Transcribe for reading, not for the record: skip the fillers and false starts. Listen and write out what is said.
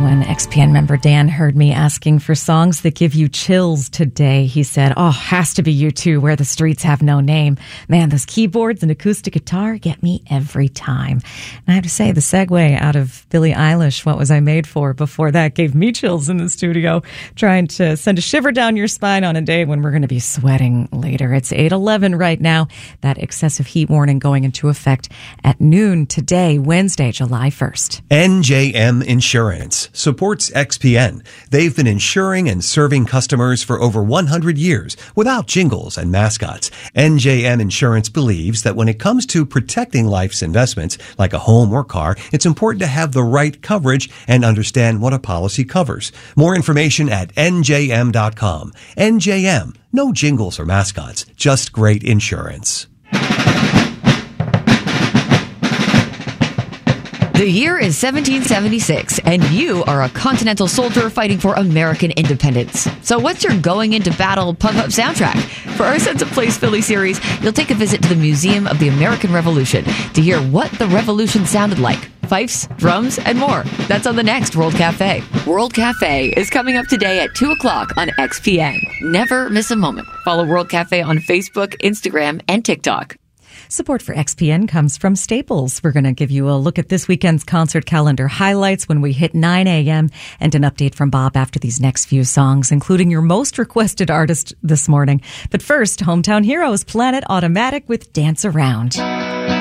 When XPN member Dan heard me asking for songs that give you chills today, he said, "Oh, has to be U2, Where the Streets Have No Name. Man, those keyboards and acoustic guitar get me every time." And I have to say, the segue out of Billie Eilish, What Was I Made For, before that gave me chills in the studio, trying to send a shiver down your spine on a day when we're going to be sweating later. It's 8:11 right now. That excessive heat warning going into effect at noon today, Wednesday, July 1st. NJM Insurance supports XPN. They've been insuring and serving customers for over 100 years without jingles and mascots. NJM Insurance believes that when it comes to protecting life's investments, like a home or car, it's important to have the right coverage and understand what a policy covers. More information at njm.com. NJM, no jingles or mascots, just great insurance. The year is 1776, and you are a Continental soldier fighting for American independence. So what's your going into battle pump-up soundtrack? For our Sense of Place Philly series, you'll take a visit to the Museum of the American Revolution to hear what the Revolution sounded like. Fifes, drums, and more. That's on the next World Cafe. World Cafe is coming up today at 2 o'clock on XPN. Never miss a moment. Follow World Cafe on Facebook, Instagram, and TikTok. Support for XPN comes from Staples. We're going to give you a look at this weekend's concert calendar highlights when we hit 9 a.m. and an update from Bob after these next few songs, including your most requested artist this morning. But first, Hometown Heroes, Planet Automatic with Dance Around.